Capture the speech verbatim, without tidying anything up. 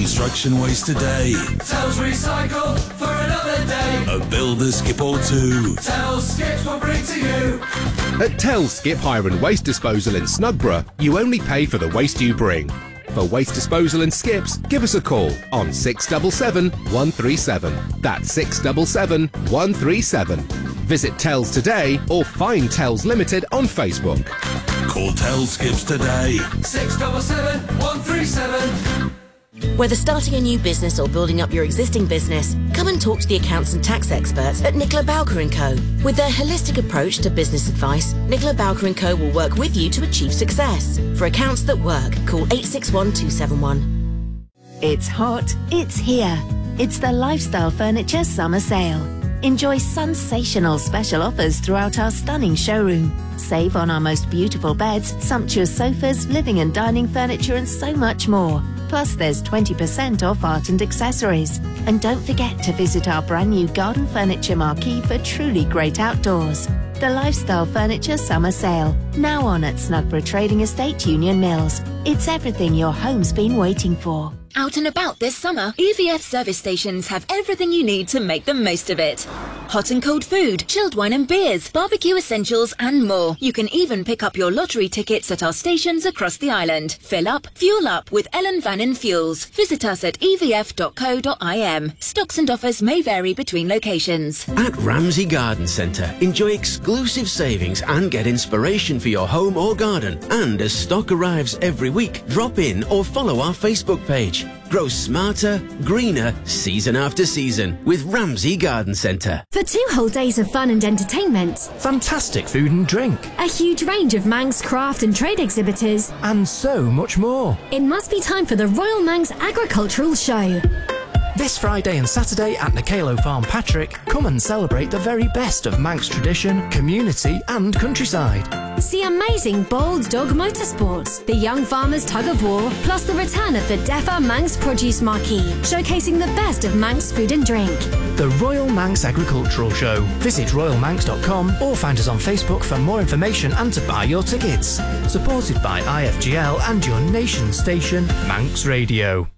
construction waste today. Tell's Recycle for another day. A builder skip or two. Tell's Skips will bring to you. At Tell's Skip Hire and Waste Disposal in Snugborough, you only pay for the waste you bring. For waste disposal and skips, give us a call on six seven seven, one three seven. That's six seven seven, one three seven. Visit Tell's today or find Tell's Limited on Facebook. Call Tell's Skips today. six seven seven, one three seven. Whether starting a new business or building up your existing business, come and talk to the accounts and tax experts at Nicola Bowker and Co. With their holistic approach to business advice, Nicola Bowker and Co. will work with you to achieve success. For accounts that work, call eight six one, two seven one. It's hot, it's here. It's the Lifestyle Furniture Summer Sale. Enjoy sensational special offers throughout our stunning showroom. Save on our most beautiful beds, sumptuous sofas, living and dining furniture and so much more. Plus there's twenty percent off art and accessories. And don't forget to visit our brand new garden furniture marquee for truly great outdoors. The Lifestyle Furniture Summer Sale, now on at Snugborough Trading Estate, Union Mills. It's everything your home's been waiting for. Out and about this summer, E V F service stations have everything you need to make the most of it. Hot and cold food, chilled wine and beers, barbecue essentials and more. You can even pick up your lottery tickets at our stations across the island. Fill up, fuel up with Ellen Vannin Fuels. Visit us at e v f dot co dot i m. Stocks and offers may vary between locations. At Ramsey Garden Centre, enjoy exclusive savings and get inspiration for your home or garden. And as stock arrives every week, drop in or follow our Facebook page. Grow smarter, greener, season after season with Ramsey Garden Centre. For two whole days of fun and entertainment, fantastic food and drink, a huge range of Manx craft and trade exhibitors, and so much more. It must be time for the Royal Manx Agricultural Show. This Friday and Saturday at Nicalo Farm Patrick, come and celebrate the very best of Manx tradition, community and countryside. See amazing bold dog motorsports, the young farmers tug of war, plus the return of the DEFA Manx Produce Marquee, showcasing the best of Manx food and drink. The Royal Manx Agricultural Show. Visit royal manx dot com or find us on Facebook for more information and to buy your tickets. Supported by I F G L and your nation station, Manx Radio.